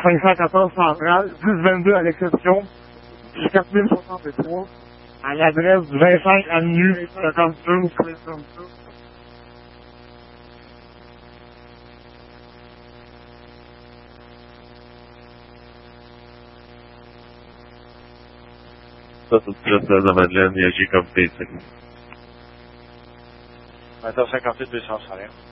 514 Centrale, 1022 à l'exception, du 4063, à l'adresse du 25 Avenue, comme ça, ou comme ça. Ça, tout de suite, de Madeleine, il agit comme PC. 1458 261.